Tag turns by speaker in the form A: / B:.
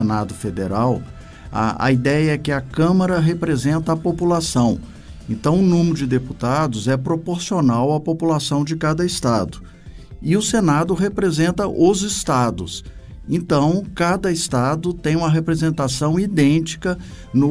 A: Senado Federal, a ideia é que a Câmara representa a população. Então, o número de deputados é proporcional à população de cada estado. E o Senado representa os estados. Então, cada estado tem uma representação idêntica no